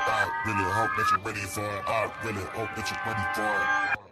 I really hope that you're ready for it. I really hope that you're ready for it.